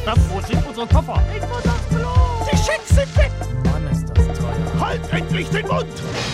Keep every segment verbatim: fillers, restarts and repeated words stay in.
Das, wo sind unsere Koffer? Ich muss aufs Klo. Die Schicks sind weg! Mann, ist das teuer. Halt endlich den Mund!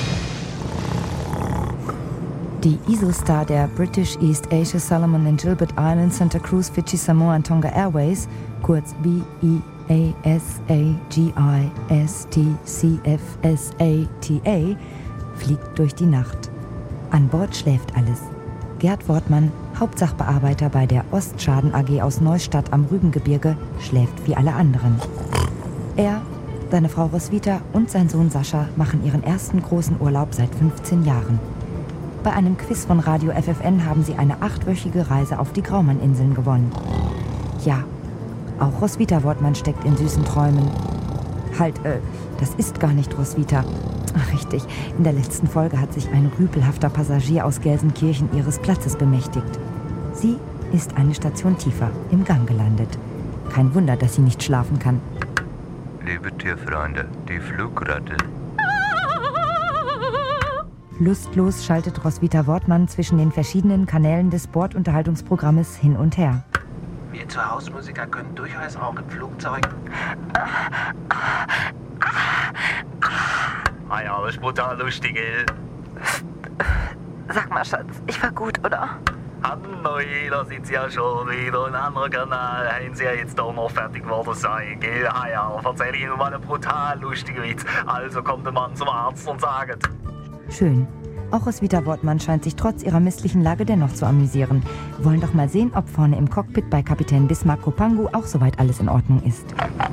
Die I S O-Star der British East Asia Solomon and Gilbert Islands, Santa Cruz, Fidschi, Samoa und Tonga Airways, kurz B E A S A G I S T C F S A T A, fliegt durch die Nacht. An Bord schläft alles. Gerd Wortmann, Hauptsachbearbeiter bei der Ostschaden A G aus Neustadt am Rübengebirge, schläft wie alle anderen. Er, seine Frau Roswitha und sein Sohn Sascha machen ihren ersten großen Urlaub seit fünfzehn Jahren. Bei einem Quiz von Radio F F N haben sie eine achtwöchige Reise auf die Graumann-Inseln gewonnen. Ja, auch Roswitha Wortmann steckt in süßen Träumen. Halt, äh, das ist gar nicht Roswitha. Ach, richtig, in der letzten Folge hat sich ein rüpelhafter Passagier aus Gelsenkirchen ihres Platzes bemächtigt. Sie ist eine Station tiefer, im Gang gelandet. Kein Wunder, dass sie nicht schlafen kann. Liebe Tierfreunde, die Flugratte. Lustlos schaltet Roswitha Wortmann zwischen den verschiedenen Kanälen des Bordunterhaltungsprogrammes hin und her. Wir zu Hausmusiker können durchaus auch im Flugzeug. Ah ja, das ist brutal lustig, ey. Sag mal, Schatz, ich war gut, oder? Hallo, da sind sie ja schon wieder. Ein anderer Kanal. Haben sie ja jetzt doch noch fertig geworden sein, gell? Ah ja, erzähl ich Ihnen mal einen brutal lustigen Witz. Also kommt der Mann zum Arzt und sagt... Schön. Auch Roswitha Wortmann scheint sich trotz ihrer misslichen Lage dennoch zu amüsieren. Wir wollen doch mal sehen, ob vorne im Cockpit bei Kapitän Bismarck Kopangu auch soweit alles in Ordnung ist.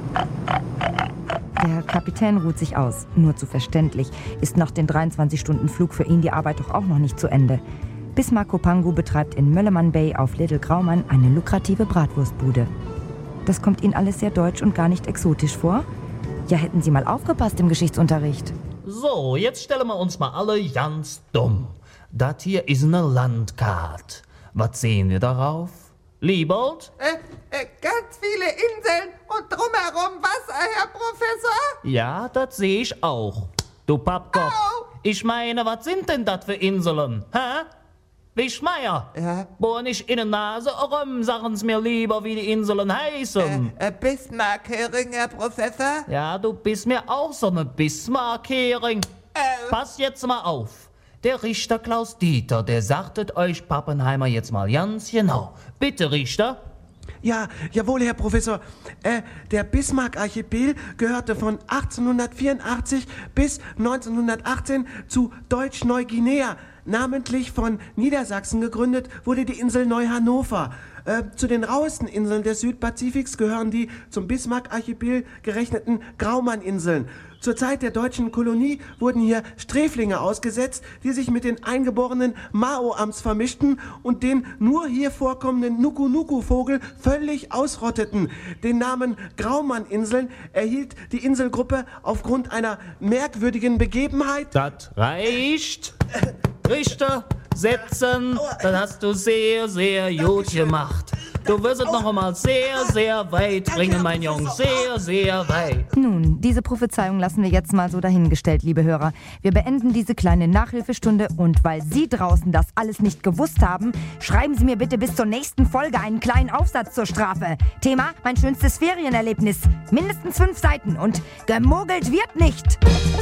Der Kapitän ruht sich aus. Nur zu verständlich. Ist nach den dreiundzwanzig Stunden Flug für ihn die Arbeit doch auch noch nicht zu Ende. Bismarck Kopangu betreibt in Möllemann Bay auf Little Graumann eine lukrative Bratwurstbude. Das kommt Ihnen alles sehr deutsch und gar nicht exotisch vor? Ja, hätten Sie mal aufgepasst im Geschichtsunterricht. So, jetzt stellen wir uns mal alle ganz dumm. Das hier ist eine Landkarte. Was sehen wir darauf? Liebold? Äh, äh, ganz viele Inseln und drumherum Wasser, Herr Professor. Ja, das sehe ich auch. Du Pappkopf. Au. Ich meine, was sind denn das für Inseln? Hä? Wischmeier? Ja? Bohr nicht in der Nase rum, sachen's mir lieber, wie die Inseln heißen. Äh, äh, Bismarck-Hering, Herr Professor. Ja, du bist mir auch so eine Bismarck-Hering. Äh. Pass jetzt mal auf. Der Richter Klaus Dieter, der sagtet euch Pappenheimer jetzt mal ganz genau. Bitte, Richter. Ja, jawohl, Herr Professor. Äh, der Bismarck-Archipel gehörte von achtzehnhundertvierundachtzig bis neunzehnhundertachtzehn zu Deutsch-Neuguinea. Namentlich von Niedersachsen gegründet wurde die Insel Neu-Hannover. Äh, zu den rauesten Inseln des Südpazifiks gehören die zum Bismarck-Archipel gerechneten Graumann-Inseln. Zur Zeit der deutschen Kolonie wurden hier Sträflinge ausgesetzt, die sich mit den eingeborenen Maoams vermischten und den nur hier vorkommenden Nuku-Nuku-Vogel völlig ausrotteten. Den Namen Graumann-Inseln erhielt die Inselgruppe aufgrund einer merkwürdigen Begebenheit. Das reicht. Richter, setzen. Das hast du sehr, sehr gut gemacht. Du wirst es noch einmal sehr, sehr weit bringen, mein Junge. Sehr, sehr weit. Nun, diese Prophezeiung lassen wir jetzt mal so dahingestellt, liebe Hörer. Wir beenden diese kleine Nachhilfestunde und weil Sie draußen das alles nicht gewusst haben, schreiben Sie mir bitte bis zur nächsten Folge einen kleinen Aufsatz zur Strafe. Thema: mein schönstes Ferienerlebnis. Mindestens fünf Seiten und gemogelt wird nicht.